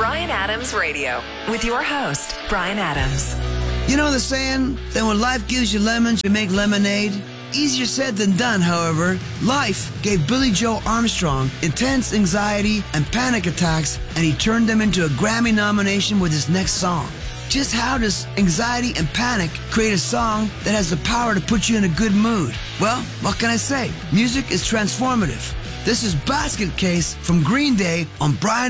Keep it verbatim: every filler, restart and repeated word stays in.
Bryan Adams Radio with your host, Bryan Adams. You know the saying that when life gives you lemons, you make lemonade? Easier said than done, however. Life gave Billy Joe Armstrong intense anxiety and panic attacks, and he turned them into a Grammy nomination with his next song. Just how does anxiety and panic create a song that has the power to put you in a good mood? Well, what can I say? Music is transformative. This is Basket Case from Green Day on Bryan